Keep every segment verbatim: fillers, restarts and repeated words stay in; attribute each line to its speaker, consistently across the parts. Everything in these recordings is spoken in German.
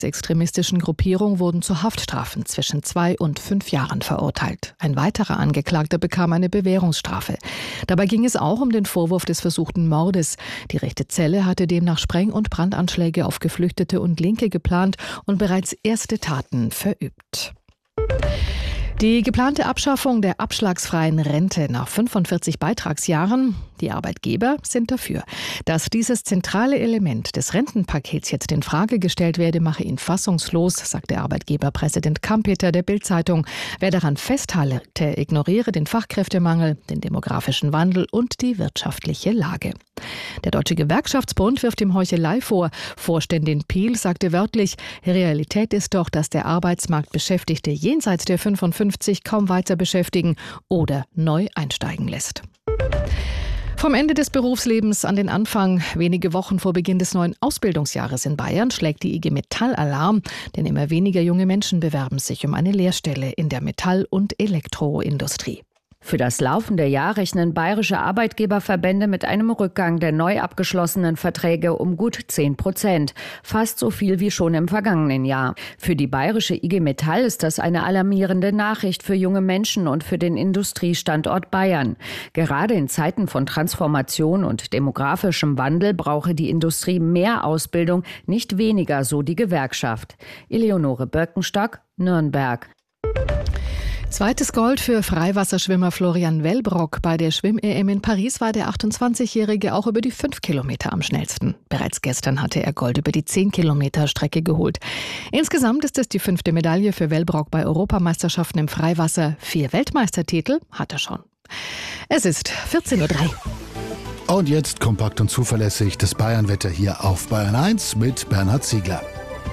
Speaker 1: extremistischen Gruppierung wurden zu Haftstrafen zwischen zwei und fünf Jahren verurteilt. Ein weiterer Angeklagter bekam eine Bewährungsstrafe. Dabei ging es auch um den Vorwurf des versuchten Mordes. Die rechte Zelle hatte demnach Spreng- und Brandanschläge auf Geflüchtete und Linke geplant und bereits erste Taten verübt. Die geplante Abschaffung der abschlagsfreien Rente nach fünfundvierzig Beitragsjahren, die Arbeitgeber sind dafür. Dass dieses zentrale Element des Rentenpakets jetzt in Frage gestellt werde, mache ihn fassungslos, sagte Arbeitgeberpräsident Kampeter der Bild-Zeitung. Wer daran festhalte, ignoriere den Fachkräftemangel, den demografischen Wandel und die wirtschaftliche Lage. Der Deutsche Gewerkschaftsbund wirft ihm Heuchelei vor. Vorständin Piel sagte wörtlich, Realität ist doch, dass der Arbeitsmarkt Beschäftigte jenseits der fünfundfünfzig kaum weiter beschäftigen oder neu einsteigen lässt. Vom Ende des Berufslebens an den Anfang, wenige Wochen vor Beginn des neuen Ausbildungsjahres in Bayern, schlägt die I G Metall Alarm, denn immer weniger junge Menschen bewerben sich um eine Lehrstelle in der Metall- und Elektroindustrie.
Speaker 2: Für das laufende Jahr rechnen bayerische Arbeitgeberverbände mit einem Rückgang der neu abgeschlossenen Verträge um gut zehn Prozent. Fast so viel wie schon im vergangenen Jahr. Für die bayerische I G Metall ist das eine alarmierende Nachricht für junge Menschen und für den Industriestandort Bayern. Gerade in Zeiten von Transformation und demografischem Wandel brauche die Industrie mehr Ausbildung, nicht weniger, so die Gewerkschaft. Eleonore Birkenstock, Nürnberg.
Speaker 1: Zweites Gold für Freiwasserschwimmer Florian Wellbrock. Bei der Schwimm-E M in Paris war der achtundzwanzigjährige auch über die fünf Kilometer am schnellsten. Bereits gestern hatte er Gold über die zehn Kilometer Strecke geholt. Insgesamt ist es die fünfte Medaille für Wellbrock bei Europameisterschaften im Freiwasser. Vier Weltmeistertitel hat er schon. Es ist vierzehn Uhr drei.
Speaker 3: Und jetzt kompakt und zuverlässig das Bayernwetter hier auf Bayern eins mit Bernhard Ziegler.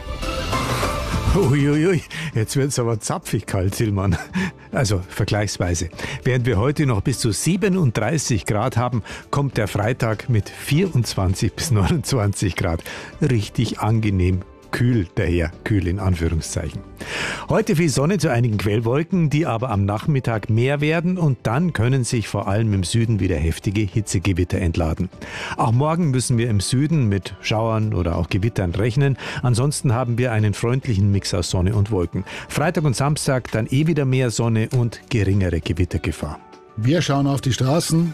Speaker 4: Uiuiui, jetzt wird es aber zapfig kalt, Tillmann. Also vergleichsweise. Während wir heute noch bis zu siebenunddreißig Grad haben, kommt der Freitag mit vierundzwanzig bis neunundzwanzig Grad. Richtig angenehm kühl daher, kühl in Anführungszeichen. Heute viel Sonne zu einigen Quellwolken, die aber am Nachmittag mehr werden und dann können sich vor allem im Süden wieder heftige Hitzegewitter entladen. Auch morgen müssen wir im Süden mit Schauern oder auch Gewittern rechnen. Ansonsten haben wir einen freundlichen Mix aus Sonne und Wolken. Freitag und Samstag dann eh wieder mehr Sonne und geringere Gewittergefahr.
Speaker 3: Wir schauen auf die Straßen.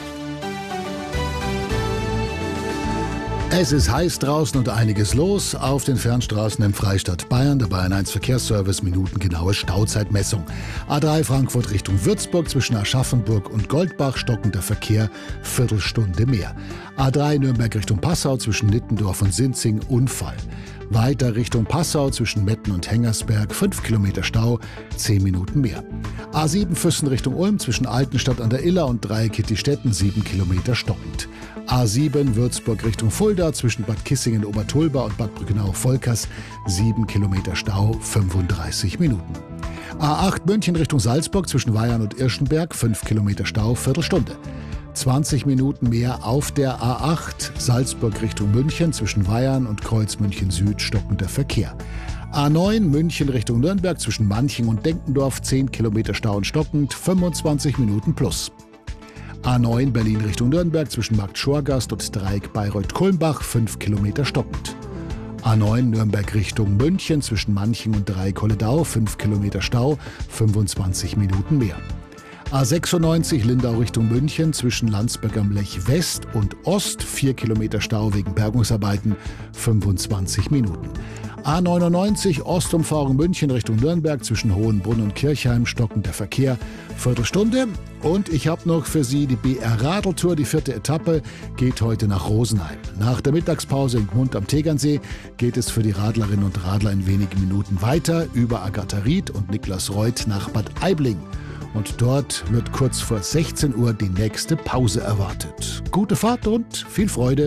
Speaker 3: Es ist heiß draußen und einiges los auf den Fernstraßen im Freistaat Bayern. Der Bayern eins Verkehrsservice, minutengenaue Stauzeitmessung. A drei Frankfurt Richtung Würzburg zwischen Aschaffenburg und Goldbach stockender Verkehr, Viertelstunde mehr. A drei Nürnberg Richtung Passau zwischen Nittendorf und Sinzing, Unfall. Weiter Richtung Passau zwischen Metten und Hengersberg, fünf Kilometer Stau, zehn Minuten mehr. A sieben Füssen Richtung Ulm zwischen Altenstadt an der Iller und Dreieck-Kittistetten, sieben Kilometer stockend. A sieben Würzburg Richtung Fulda zwischen Bad Kissingen-Obertulba und Bad Brückenau-Volkers, sieben Kilometer Stau, fünfunddreißig Minuten. A acht München Richtung Salzburg zwischen Weyarn und Irschenberg, fünf Kilometer Stau, Viertelstunde. zwanzig Minuten mehr auf der A acht Salzburg Richtung München zwischen Weyarn und Kreuz München Süd stockender Verkehr. A neun München Richtung Nürnberg zwischen Manching und Denkendorf, zehn Kilometer Stau und stockend, fünfundzwanzig Minuten plus. A neun Berlin Richtung Nürnberg zwischen Markt Schorgast und Dreieck Bayreuth-Kulmbach, fünf Kilometer stockend. A neun Nürnberg Richtung München zwischen Manching und Dreieck Holledau, fünf Kilometer Stau, fünfundzwanzig Minuten mehr. A sechsundneunzig Lindau Richtung München zwischen Landsberg am Lech West und Ost, vier Kilometer Stau wegen Bergungsarbeiten, fünfundzwanzig Minuten. A neunundneunzig Ostumfahrung München Richtung Nürnberg zwischen Hohenbrunn und Kirchheim, stockender Verkehr, Viertelstunde. Und ich habe noch für Sie die B R-Radeltour, die vierte Etappe, geht heute nach Rosenheim. Nach der Mittagspause in Gmund am Tegernsee geht es für die Radlerinnen und Radler in wenigen Minuten weiter über Agatha Ried und Niklas Reuth nach Bad Aibling. Und dort wird kurz vor sechzehn Uhr die nächste Pause erwartet. Gute Fahrt und viel Freude.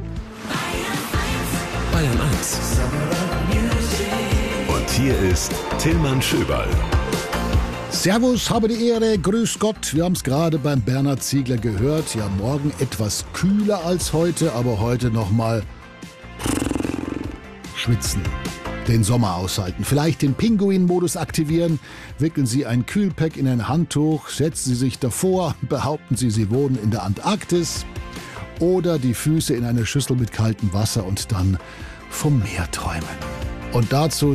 Speaker 5: Bayern eins. Und hier ist Tillmann Schöberl.
Speaker 3: Servus, habe die Ehre, grüß Gott. Wir haben es gerade beim Bernhard Ziegler gehört. Ja, morgen etwas kühler als heute, aber heute nochmal schwitzen. Den Sommer aushalten. Vielleicht den Pinguin-Modus aktivieren. Wickeln Sie ein Kühlpack in ein Handtuch, setzen Sie sich davor, behaupten Sie, Sie wohnen in der Antarktis. Oder die Füße in eine Schüssel mit kaltem Wasser und dann vom Meer träumen. Und dazu